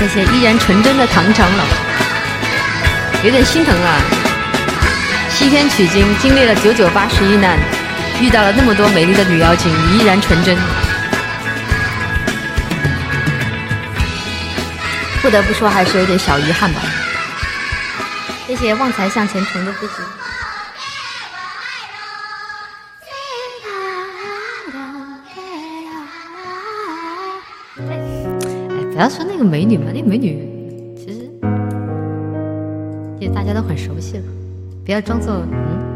谢谢依然纯真的唐长老，有点心疼啊！西天取经，经历了99811难，遇到了那么多美丽的女妖精，你依然纯真。不得不说，还是有点小遗憾吧。谢谢旺财向前冲的飞机。不要说那个美女嘛，那美女其实大家都很熟悉了，不要装作